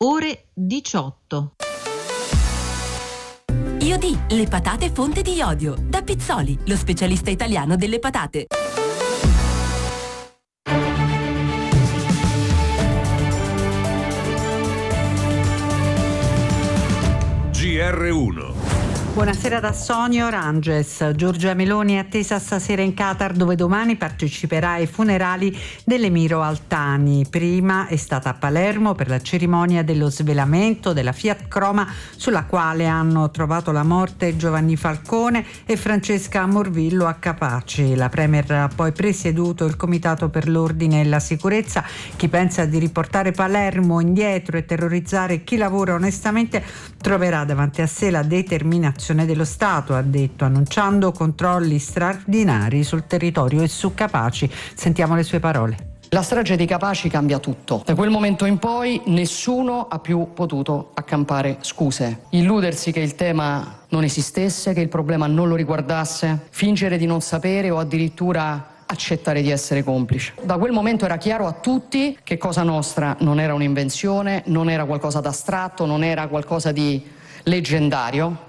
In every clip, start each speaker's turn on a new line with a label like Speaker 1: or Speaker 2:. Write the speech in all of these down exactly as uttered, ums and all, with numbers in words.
Speaker 1: ore diciotto.
Speaker 2: Iodi, le patate fonte di iodio. Da Pizzoli, lo specialista italiano delle patate.
Speaker 3: G R uno.
Speaker 4: Buonasera da Sonia Oranges. Giorgia Meloni è attesa stasera in Qatar, dove domani parteciperà ai funerali dell'Emiro Al-Thani. Prima è stata a Palermo per la cerimonia dello svelamento della Fiat Croma, sulla quale hanno trovato la morte Giovanni Falcone e Francesca Morvillo a Capaci. La Premier ha poi presieduto il Comitato per l'Ordine e la Sicurezza. Chi pensa di riportare Palermo indietro e terrorizzare chi lavora onestamente troverà davanti a sé la determinazione dello Stato, ha detto, annunciando controlli straordinari sul territorio e su Capaci. Sentiamo le sue parole.
Speaker 5: La strage di Capaci cambia tutto. Da quel momento in poi nessuno ha più potuto accampare scuse. Illudersi che il tema non esistesse, che il problema non lo riguardasse, fingere di non sapere o addirittura accettare di essere complice. Da quel momento era chiaro a tutti che Cosa Nostra non era un'invenzione, non era qualcosa d'astratto, non era qualcosa di leggendario.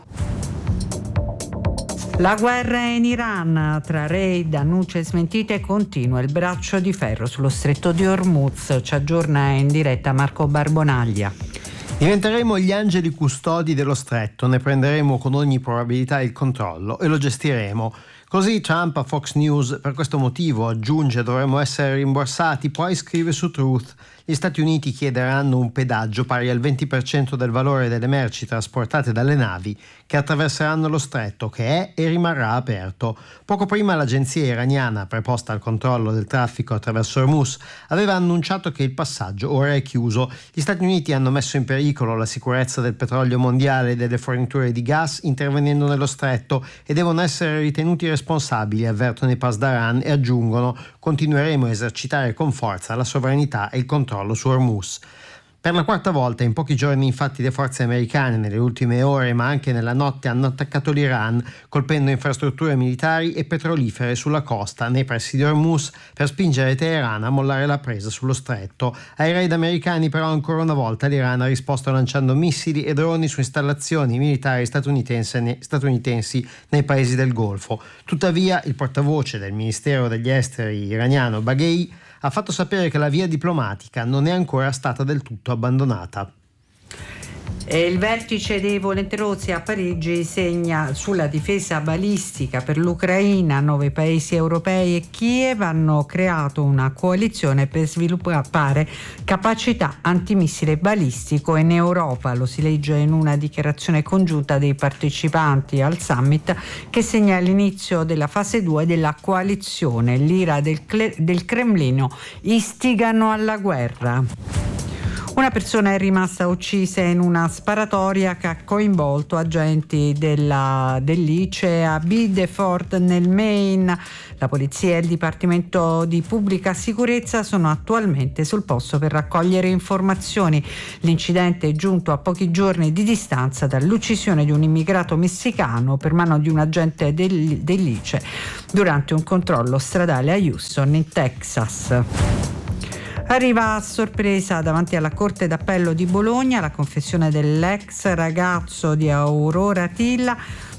Speaker 4: La guerra in Iran, tra raid, annunci e smentite, continua. Il braccio di ferro sullo stretto di Hormuz. Ci aggiorna in diretta Marco Barbonaglia.
Speaker 6: Diventeremo gli angeli custodi dello stretto, ne prenderemo con ogni probabilità il controllo e lo gestiremo. Così Trump a Fox News. Per questo motivo, aggiunge, dovremmo essere rimborsati. Poi scrive su Truth: gli Stati Uniti chiederanno un pedaggio pari al venti per cento del valore delle merci trasportate dalle navi che attraverseranno lo stretto, che è e rimarrà aperto. Poco prima l'agenzia iraniana preposta al controllo del traffico attraverso Hormuz aveva annunciato che il passaggio ora è chiuso. Gli Stati Uniti hanno messo in pericolo la sicurezza del petrolio mondiale e delle forniture di gas intervenendo nello stretto e devono essere ritenuti responsabili, avvertono i Pasdaran, e aggiungono: continueremo a esercitare con forza la sovranità e il controllo su Hormuz. Per la quarta volta in pochi giorni, infatti, le forze americane nelle ultime ore ma anche nella notte hanno attaccato l'Iran, colpendo infrastrutture militari e petrolifere sulla costa nei pressi di Hormuz per spingere Teheran a mollare la presa sullo stretto. Ai raid americani però ancora una volta l'Iran ha risposto lanciando missili e droni su installazioni militari statunitensi, statunitensi nei paesi del Golfo. Tuttavia il portavoce del Ministero degli Esteri iraniano Baghei ha fatto sapere che la via diplomatica non è ancora stata del tutto abbandonata.
Speaker 4: E il vertice dei volenterosi a Parigi segna sulla difesa balistica per l'Ucraina. Nove paesi europei e Kiev hanno creato una coalizione per sviluppare capacità antimissile balistico in Europa. Lo si legge in una dichiarazione congiunta dei partecipanti al summit che segna l'inizio della fase due della coalizione. L'ira del, Cle- del Cremlino istigano alla guerra. Una persona è rimasta uccisa in una sparatoria che ha coinvolto agenti della, dell'I C E a Biddeford nel Maine. La polizia e il Dipartimento di Pubblica Sicurezza sono attualmente sul posto per raccogliere informazioni. L'incidente è giunto a pochi giorni di distanza dall'uccisione di un immigrato messicano per mano di un agente del, dell'I C E durante un controllo stradale a Houston, in Texas. Arriva a sorpresa davanti alla Corte d'Appello di Bologna la confessione dell'ex ragazzo di Aurora Tilla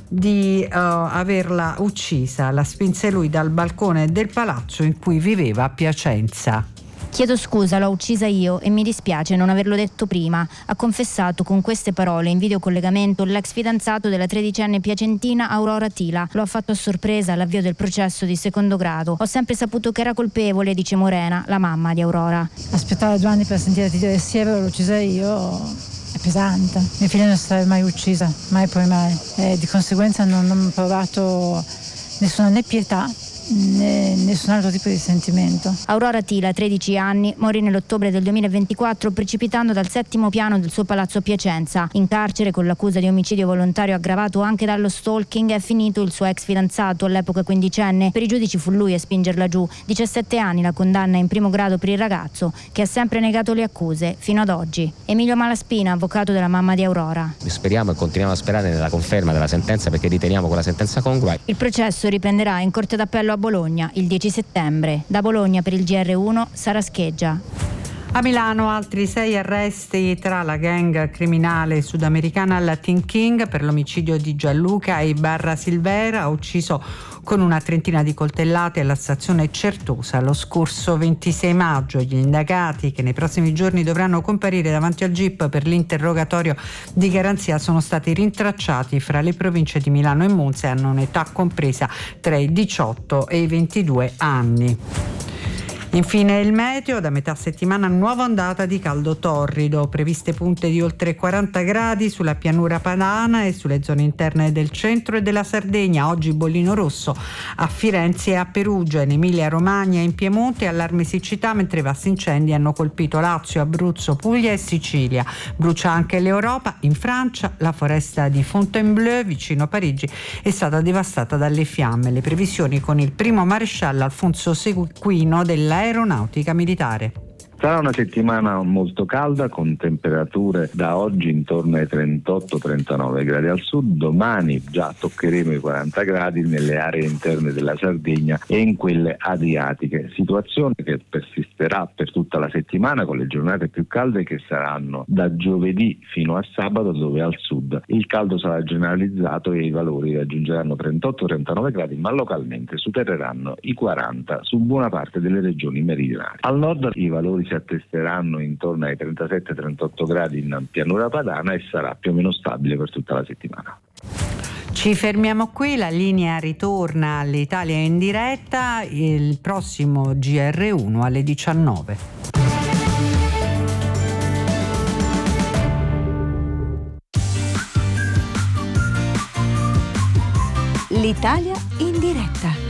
Speaker 4: di uh, averla uccisa. La spinse lui dal balcone del palazzo in cui viveva a Piacenza.
Speaker 7: Chiedo scusa, l'ho uccisa io e mi dispiace non averlo detto prima, ha confessato con queste parole in videocollegamento l'ex fidanzato della tredicenne piacentina Aurora Tila. Lo ha fatto a sorpresa all'avvio del processo di secondo grado. Ho sempre saputo che era colpevole, dice Morena, la mamma di Aurora.
Speaker 8: Aspettare due anni per sentire di dire sì, l'ho uccisa io è pesante. Mia figlia non sarebbe mai uccisa, mai poi mai. E di conseguenza non, non ho provato nessuna né pietà né nessun altro tipo di sentimento.
Speaker 7: Aurora Tila, tredici anni, morì nell'ottobre del duemilaventiquattro precipitando dal settimo piano del suo palazzo a Piacenza. In carcere con l'accusa di omicidio volontario aggravato anche dallo stalking è finito il suo ex fidanzato, all'epoca quindicenne. Per i giudici fu lui a spingerla giù. diciassette anni la condanna in primo grado per il ragazzo, che ha sempre negato le accuse fino ad oggi. Emilio Malaspina, avvocato della mamma di Aurora.
Speaker 9: Speriamo e continuiamo a sperare nella conferma della sentenza, perché riteniamo quella sentenza congrua.
Speaker 7: Il processo riprenderà in Corte d'Appello a Bologna il dieci settembre. Da Bologna per il G R uno, Sara Scheggia.
Speaker 4: A Milano altri sei arresti tra la gang criminale sudamericana Latin King per l'omicidio di Gianluca Ibarra Silvera, ucciso con una trentina di coltellate alla stazione Certosa lo scorso ventisei maggio. Gli indagati, che nei prossimi giorni dovranno comparire davanti al G I P per l'interrogatorio di garanzia, sono stati rintracciati fra le province di Milano e Monza e hanno un'età compresa tra i diciotto e i ventidue anni. Infine il meteo, da metà settimana nuova ondata di caldo torrido, previste punte di oltre quaranta gradi sulla pianura padana e sulle zone interne del centro e della Sardegna. Oggi bollino rosso a Firenze e a Perugia, in Emilia Romagna e in Piemonte allarme siccità, mentre vasti incendi hanno colpito Lazio, Abruzzo, Puglia e Sicilia. Brucia anche l'Europa. In Francia la foresta di Fontainebleau vicino Parigi è stata devastata dalle fiamme. Le previsioni con il primo maresciallo Alfonso Sequino della Aeronautica Militare.
Speaker 10: Sarà una settimana molto calda con temperature da oggi intorno ai trentotto trentanove gradi al sud. Domani già toccheremo i quaranta gradi nelle aree interne della Sardegna e in quelle adriatiche, situazione che persisterà per tutta la settimana con le giornate più calde che saranno da giovedì fino a sabato, dove al sud il caldo sarà generalizzato e i valori raggiungeranno trentotto trentanove gradi, ma localmente supereranno i quaranta su buona parte delle regioni meridionali. Al nord i valori si attesteranno intorno ai trentasette trentotto gradi in pianura padana e sarà più o meno stabile per tutta la settimana.
Speaker 4: Ci fermiamo qui, la linea ritorna all'Italia in diretta il prossimo G R uno alle diciannove.
Speaker 2: L'Italia in diretta.